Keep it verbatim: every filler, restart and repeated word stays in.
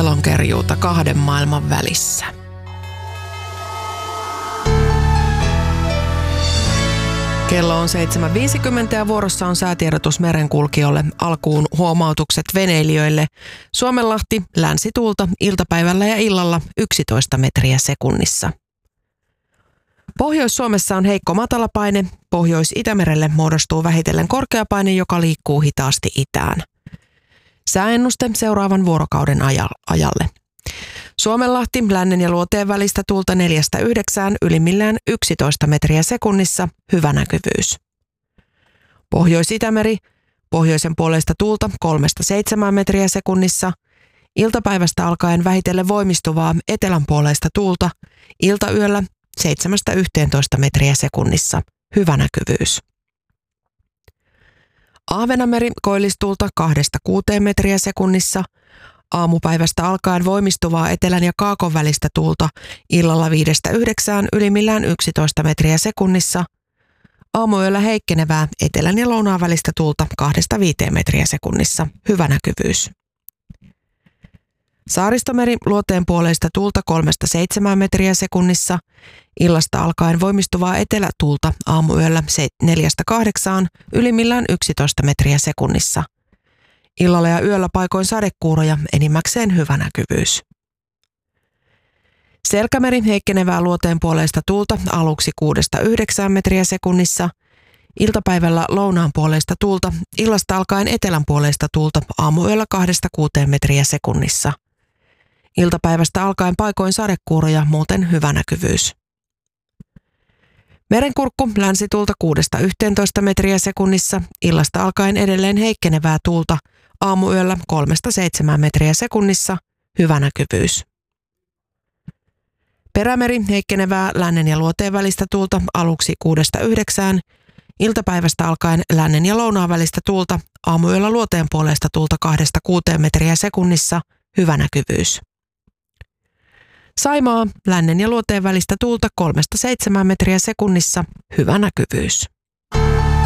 elonkerjuuta kahden maailman välissä. Kello on seitsemän viisikymmentä ja vuorossa on säätiedotus merenkulkijoille. Alkuun huomautukset veneilijöille. Suomenlahti, länsituulta, iltapäivällä ja illalla yksitoista metriä sekunnissa. Pohjois-Suomessa on heikko matalapaine. Pohjois-Itämerelle muodostuu vähitellen korkeapaine, joka liikkuu hitaasti itään. Sääennuste seuraavan vuorokauden ajalle. Suomenlahti, lännen ja luoteen välistä tuulta neljästä yhdeksään, ylimmillään yksitoista metriä sekunnissa, hyvä näkyvyys. Pohjois-Itämeri, pohjoisen puoleista tuulta kolmesta seitsemään metriä sekunnissa, iltapäivästä alkaen vähitellen voimistuvaa etelän puoleista tuulta, iltayöllä seitsemästä yhteentoista metriä sekunnissa, hyvä näkyvyys. Ahvenanmeri, koillistuulta kahdesta kuuteen metriä sekunnissa, aamupäivästä alkaen voimistuvaa etelän ja kaakon välistä tuulta, illalla viidestä yhdeksään, ylimmillään yksitoista metriä sekunnissa, aamuyöllä heikkenevää etelän ja lounaan välistä tuulta kahdesta viiteen metriä sekunnissa, hyvä näkyvyys. Saaristomeri, luoteen puoleista tuulta kolmesta seitsemään metriä sekunnissa, illasta alkaen voimistuvaa etelätuulta aamuyöllä neljästä kahdeksaan, ylimmillään yksitoista metriä sekunnissa. Illalla ja yöllä paikoin sadekuuroja, enimmäkseen hyvä näkyvyys. Selkämeri, heikkenevää luoteen puoleista tuulta aluksi kuudesta yhdeksään metriä sekunnissa, iltapäivällä lounaan puoleista tuulta, illasta alkaen etelän puoleista tuulta aamuyöllä kahdesta kuuteen metriä sekunnissa. Iltapäivästä alkaen paikoin sadekuuroja, muuten hyvä näkyvyys. Merenkurkku, länsituulta kuudesta yhteentoista metriä sekunnissa, illasta alkaen edelleen heikkenevää tuulta, aamuyöllä kolmesta seitsemään metriä sekunnissa, hyvä näkyvyys. Perämeri, heikkenevää lännen ja luoteen välistä tuulta aluksi kuudesta yhdeksään, iltapäivästä alkaen lännen ja lounaan välistä tuulta, aamuyöllä luoteen puoleista tuulta kahdesta kuuteen metriä sekunnissa, hyvä näkyvyys. Saimaa, lännen ja luoteen välistä tuulta kolmesta seitsemään metriä sekunnissa, hyvä näkyvyys.